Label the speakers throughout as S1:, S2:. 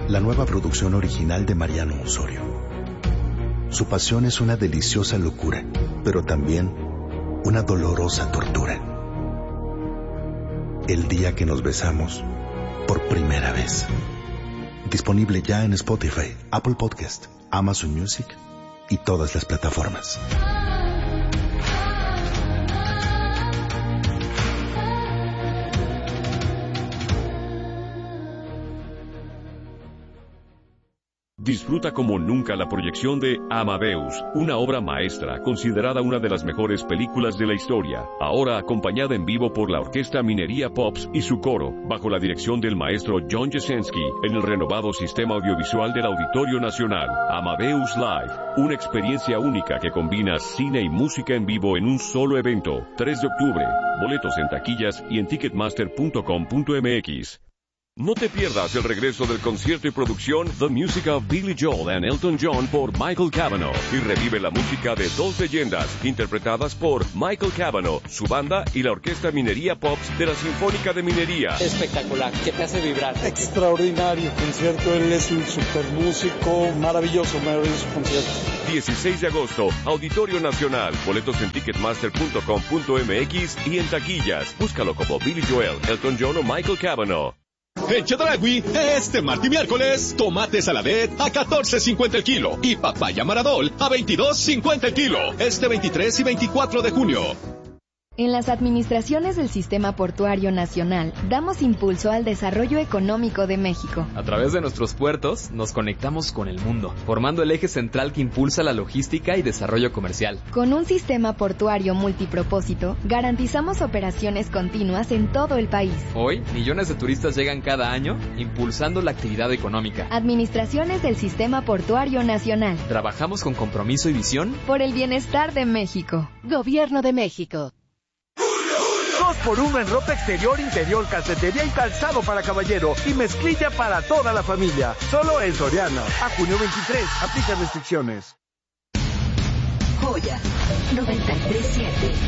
S1: la nueva producción original de Mariano Osorio. Su pasión es una deliciosa locura, pero también una dolorosa tortura. El día que nos besamos por primera vez. Disponible ya en Spotify, Apple Podcast, Amazon Music y todas las plataformas.
S2: Disfruta como nunca la proyección de Amadeus, una obra maestra considerada una de las mejores películas de la historia, ahora acompañada en vivo por la Orquesta Minería Pops y su coro, bajo la dirección del maestro John Jasenski, en el renovado sistema audiovisual del Auditorio Nacional. Amadeus Live, una experiencia única que combina cine y música en vivo en un solo evento. 3 de octubre, boletos en taquillas y en ticketmaster.com.mx. No te pierdas el regreso del concierto y producción The Music of Billy Joel and Elton John por Michael Cavanaugh, y revive la música de dos leyendas interpretadas por Michael Cavanaugh, su banda y la Orquesta Minería Pops de la Sinfónica de Minería.
S3: Espectacular, que te hace vibrar.
S4: Extraordinario concierto, él es un super músico, maravilloso concierto.
S2: 16 de agosto, Auditorio Nacional, boletos en ticketmaster.com.mx y en taquillas. Búscalo como Billy Joel, Elton John o Michael Cavanaugh.
S5: En Chedraui, este martes y miércoles, tomate saladet a $14.50 el kilo y papaya maradol a $22.50 el kilo, este 23 y 24 de junio.
S6: En las administraciones del Sistema Portuario Nacional, damos impulso al desarrollo económico de México.
S7: A través de nuestros puertos, nos conectamos con el mundo, formando el eje central que impulsa la logística y desarrollo comercial.
S6: Con un sistema portuario multipropósito, garantizamos operaciones continuas en todo el país.
S7: Hoy, millones de turistas llegan cada año, impulsando la actividad económica.
S6: Administraciones del Sistema Portuario Nacional.
S7: Trabajamos con compromiso y visión
S6: por el bienestar de México.
S8: Gobierno de México.
S9: 2x1 en ropa exterior, interior, calcetería y calzado para caballero y mezclilla para toda la familia. Solo en Soriana. A junio 23. Aplica restricciones.
S8: Joya 93.7.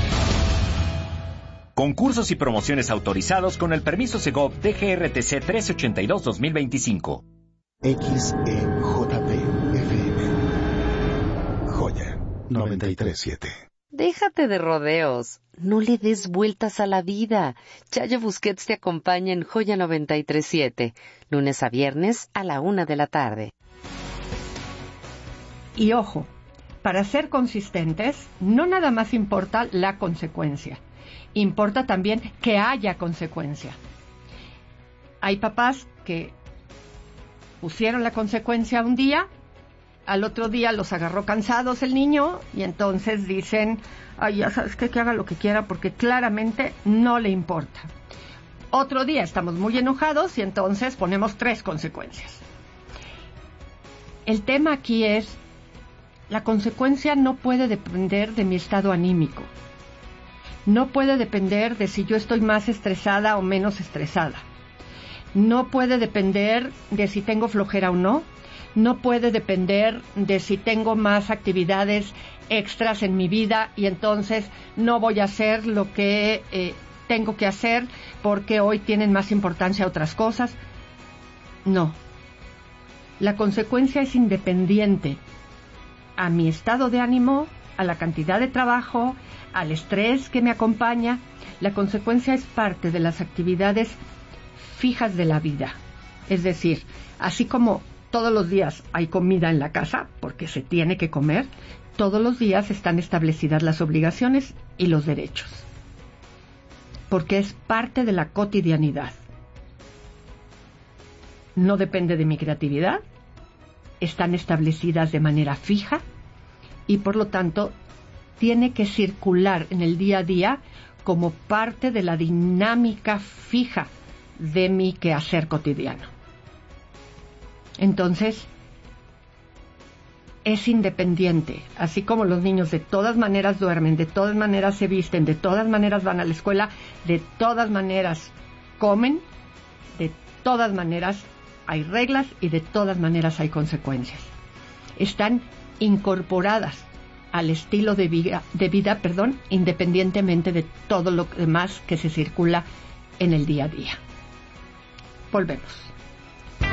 S10: Concursos y promociones autorizados con el permiso Segov DGRTC 1382-2025.
S1: XEJP FM. Joya 93.7.
S8: Déjate de rodeos, no le des vueltas a la vida. Chayo Busquets te acompaña en Joya 93.7, lunes a viernes a la 1 de la tarde.
S11: Y ojo, para ser consistentes, no nada más importa la consecuencia, importa también que haya consecuencia. Hay papás que pusieron la consecuencia un día, al otro día los agarró cansados el niño y entonces dicen, ay, ya sabes que haga lo que quiera porque claramente no le importa. Otro día estamos muy enojados y entonces ponemos 3 consecuencias. El tema aquí es, la consecuencia no puede depender de mi estado anímico. No puede depender de si yo estoy más estresada o menos estresada. No puede depender de si tengo flojera o no. No puede depender de si tengo más actividades extras en mi vida y entonces no voy a hacer lo que tengo que hacer porque hoy tienen más importancia otras cosas. No. La consecuencia es independiente a mi estado de ánimo, a la cantidad de trabajo, al estrés que me acompaña. La consecuencia es parte de las actividades fijas de la vida. Es decir, así como todos los días hay comida en la casa, porque se tiene que comer, todos los días están establecidas las obligaciones y los derechos, porque es parte de la cotidianidad. No depende de mi creatividad, están establecidas de manera fija y por lo tanto tiene que circular en el día a día como parte de la dinámica fija de mi quehacer cotidiano. Entonces, es independiente, así como los niños de todas maneras duermen, de todas maneras se visten, de todas maneras van a la escuela, de todas maneras comen, de todas maneras hay reglas y de todas maneras hay consecuencias. Están incorporadas al estilo de vida, independientemente de todo lo demás que se circula en el día a día. Volvemos.